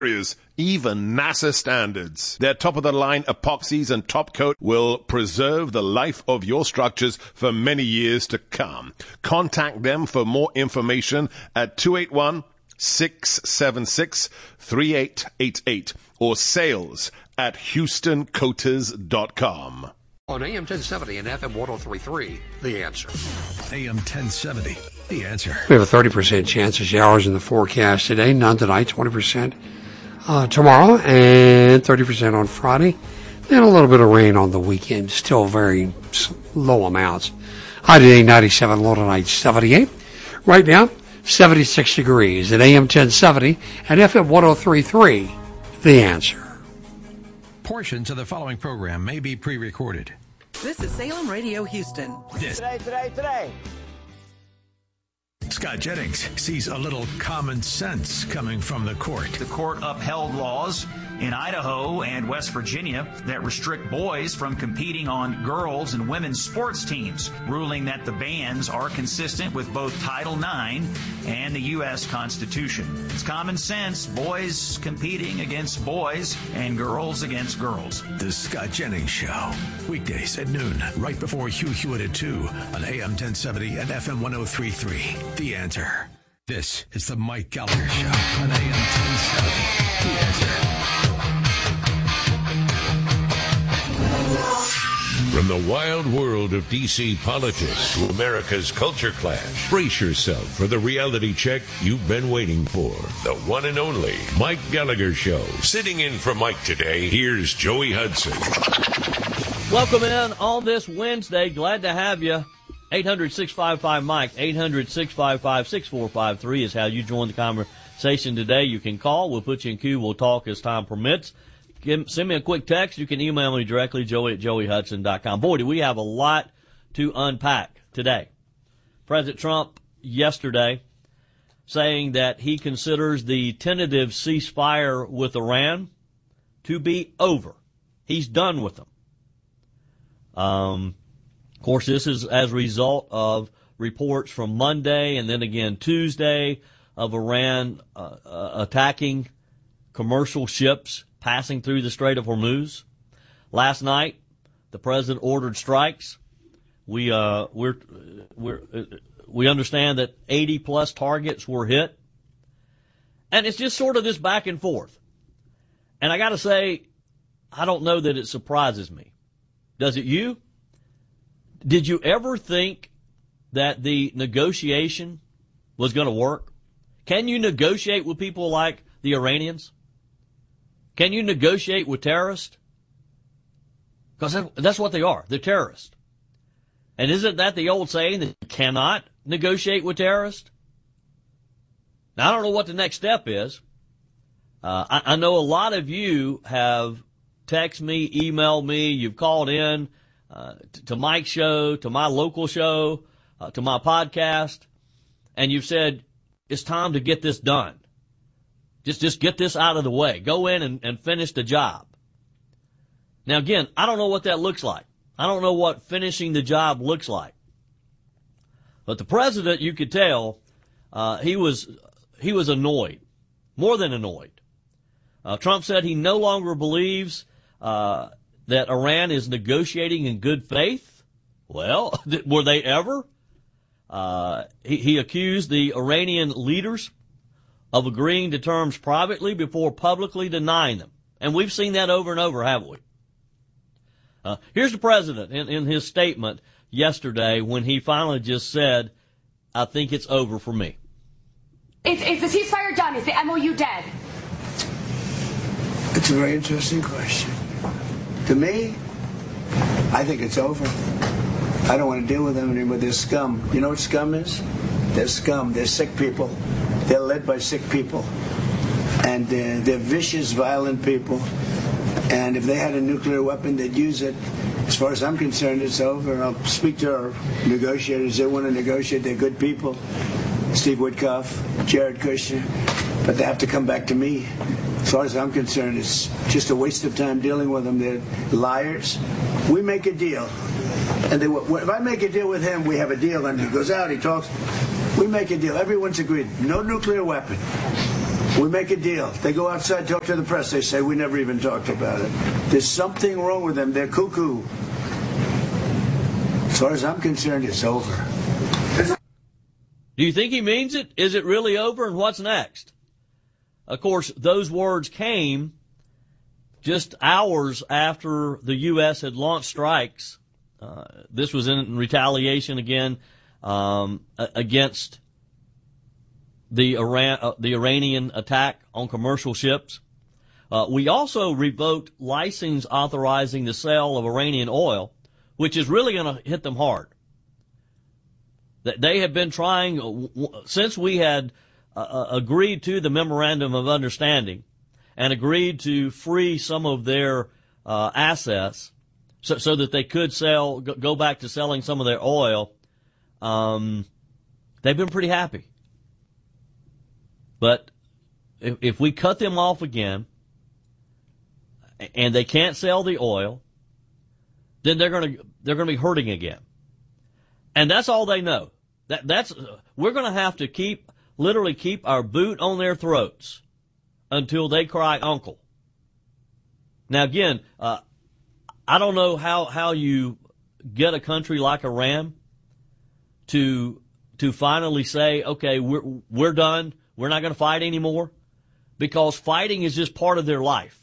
even NASA standards. Their top-of-the-line epoxies and top coat will preserve the life of your structures for many years to come. Contact them for more information at 281-676-3888 or sales@HoustonCoaters.com. On AM 1070 and FM 103.3, The Answer. AM 1070, The Answer. We have a 30% chance of showers in the forecast today. None tonight, 20% tomorrow, and 30% on Friday. Then a little bit of rain on the weekend. Still very low amounts. High today, 97. Low tonight, 78. Right now, 76 degrees at AM 1070 and FM 103.3, The Answer. Portions of the following program may be pre-recorded. This is Salem Radio Houston. Today. Scott Jennings sees a little common sense coming from the court. The court upheld laws in Idaho and West Virginia that restrict boys from competing on girls' and women's sports teams, ruling that the bans are consistent with both Title IX and the U.S. Constitution. It's common sense, boys competing against boys and girls against girls. The Scott Jennings Show, weekdays at noon, right before Hugh Hewitt at 2 on AM 1070 and FM 103.3. The Answer. This is the Mike Gallagher Show on AM 1070. The Answer. From the wild world of D.C. politics to America's culture clash, brace yourself for the reality check you've been waiting for. The one and only Mike Gallagher Show. Sitting in for Mike today, here's Joey Hudson. Welcome in on this Wednesday. Glad to have you. 800-655-MIKE, 800-655-6453 is how you join the conversation today. You can call. We'll put you in queue. We'll talk as time permits. Send me a quick text. You can email me directly, joey@joeyhudson.com. Boy, do we have a lot to unpack today. President Trump yesterday saying that he considers the tentative ceasefire with Iran to be over. He's done with them. Of course, this is as a result of reports from Monday and then again Tuesday of Iran attacking commercial ships passing through the Strait of Hormuz. Last night, the president ordered strikes. We understand that 80 plus targets were hit, and it's just sort of this back and forth. And I got to say, I don't know that it surprises me. Does it you? Did you ever think that the negotiation was going to work? Can you negotiate with people like the Iranians? Can you negotiate with terrorists? Because that's what they are. They're terrorists. And isn't that the old saying that you cannot negotiate with terrorists? Now, I don't know what the next step is. I know a lot of you have texted me, emailed me, you've called in to Mike's show, to my local show, to my podcast, and you've said, it's time to get this done. Just get this out of the way. Go in and finish the job. Now, again, I don't know what that looks like. I don't know what finishing the job looks like. But the president, you could tell, he was annoyed, more than annoyed. Trump said he no longer believes that Iran is negotiating in good faith. Well, were they ever? He accused the Iranian leaders of agreeing to terms privately before publicly denying them. And we've seen that over and over, haven't we? Here's the president in his statement yesterday when he finally just said, I think it's over for me. Is the ceasefire done? Is the MOU dead? It's a very interesting question. To me, I think it's over. I don't want to deal with them anymore. They're scum. You know what scum is? They're scum. They're sick people. They're led by sick people. And they're vicious, violent people. And if they had a nuclear weapon, they'd use it. As far as I'm concerned, it's over. I'll speak to our negotiators. They want to negotiate. They're good people. Steve Witkoff, Jared Kushner. But they have to come back to me. As far as I'm concerned, it's just a waste of time dealing with them. They're liars. We make a deal. And if I make a deal with him, we have a deal. And he goes out, he talks. We make a deal. Everyone's agreed. No nuclear weapon. We make a deal. They go outside, talk to the press. They say, we never even talked about it. There's something wrong with them. They're cuckoo. As far as I'm concerned, it's over. Do you think he means it? Is it really over? And what's next? Of course, those words came just hours after the U.S. had launched strikes. This was in retaliation again against the Iranian attack on commercial ships. We also revoked license authorizing the sale of Iranian oil, which is really going to hit them hard. They have been trying, since we had agreed to the Memorandum of Understanding and agreed to free some of their assets so that they could go back to selling some of their oil, they've been pretty happy. But if we cut them off again and they can't sell the oil, then they're going to be hurting again. And that's all they know. We're going to have to literally keep our boot on their throats until they cry uncle. Now again, I don't know how you get a country like Iran to finally say, okay, we're done. We're not going to fight anymore, because fighting is just part of their life.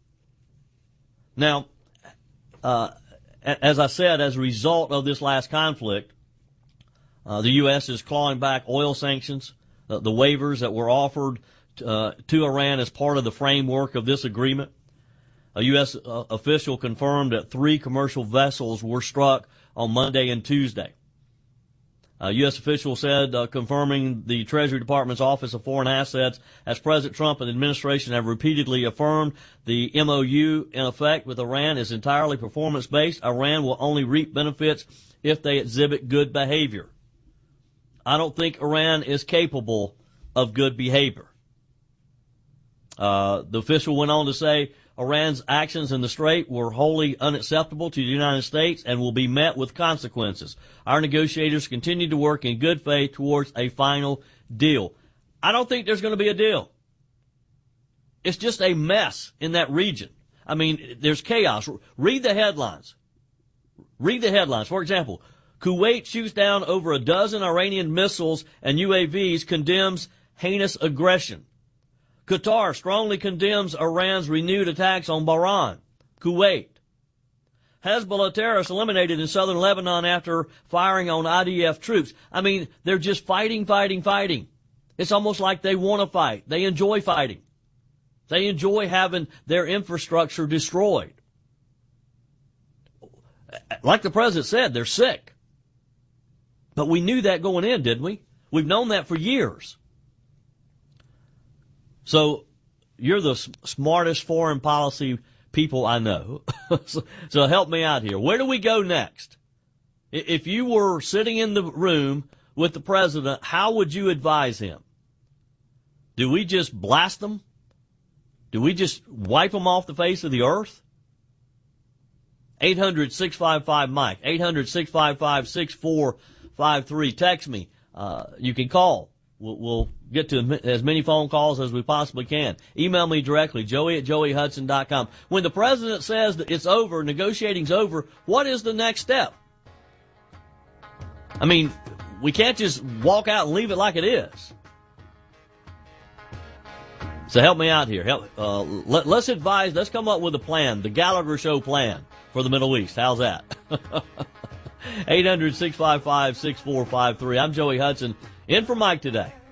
Now, as I said, as a result of this last conflict, the U.S. is clawing back oil sanctions, the waivers that were offered to Iran as part of the framework of this agreement. A U.S. official confirmed that 3 commercial vessels were struck on Monday and Tuesday. A U.S. official said, confirming the Treasury Department's Office of Foreign Assets, as President Trump and the administration have repeatedly affirmed, the MOU in effect with Iran is entirely performance-based. Iran will only reap benefits if they exhibit good behavior. I don't think Iran is capable of good behavior. The official went on to say, Iran's actions in the Strait were wholly unacceptable to the United States and will be met with consequences. Our negotiators continue to work in good faith towards a final deal. I don't think there's going to be a deal. It's just a mess in that region. I mean, there's chaos. Read the headlines. Read the headlines. For example, Kuwait shoots down over a dozen Iranian missiles and UAVs, condemns heinous aggression. Qatar strongly condemns Iran's renewed attacks on Bahrain, Kuwait. Hezbollah terrorists eliminated in southern Lebanon after firing on IDF troops. I mean, they're just fighting. It's almost like they want to fight. They enjoy fighting. They enjoy having their infrastructure destroyed. Like the president said, they're sick. But we knew that going in, didn't we? We've known that for years. So you're the smartest foreign policy people I know. So help me out here. Where do we go next? If you were sitting in the room with the president, how would you advise him? Do we just blast them? Do we just wipe them off the face of the earth? 800-655-MIKE, 800-655-6453. Text me. You can call. We'll get to as many phone calls as we possibly can. Email me directly, joey@joeyhudson.com. When the president says that it's over, negotiating's over, what is the next step? I mean, we can't just walk out and leave it like it is. So help me out here. Let's advise, let's come up with a plan, the Gallagher Show plan for the Middle East. How's that? 800-655-6453. I'm Joey Hudson, in for Mike today.